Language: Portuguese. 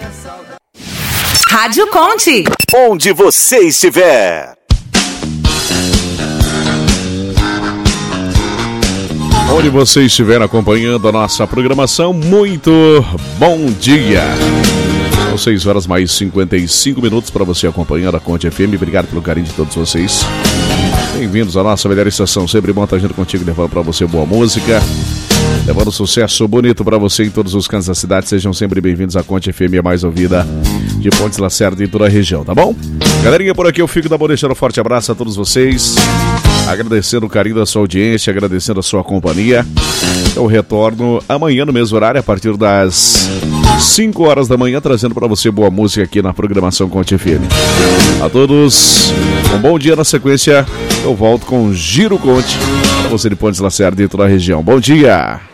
Rádio Conte. Onde você estiver. Onde você estiver acompanhando a nossa programação, muito bom dia. São 6 horas mais 55 minutos para você acompanhar a Conte FM. Obrigado pelo carinho de todos vocês. Bem-vindos à nossa melhor estação. Sempre bom estar junto contigo, levando para você boa música, levando sucesso bonito para você em todos os cantos da cidade. Sejam sempre bem-vindos à Conte FM, a mais ouvida de Pontes Lacerda e toda a região, tá bom? Galerinha, por aqui eu fico da boa, deixando um forte abraço a todos vocês, agradecendo o carinho da sua audiência, agradecendo a sua companhia. Eu retorno amanhã no mesmo horário, a partir das 5 horas da manhã, trazendo para você boa música aqui na programação Conte FM. A todos, um bom dia. Na sequência, eu volto com Giro Conte, para você de Pontes Lacerda e toda a região. Bom dia!